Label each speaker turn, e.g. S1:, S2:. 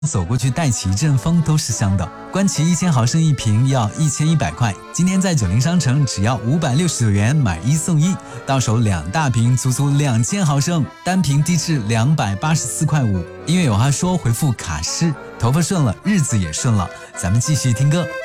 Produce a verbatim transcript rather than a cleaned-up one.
S1: 走过去带起一阵风都是香的。关奇一千毫升一瓶要一千一百块，今天在九零商城只要五百六十九元买一送一，到手两大瓶足足两千毫升，单瓶低至两百八十四块五。音乐有话说回复卡诗，头发顺了，日子也顺了。咱们继续听歌。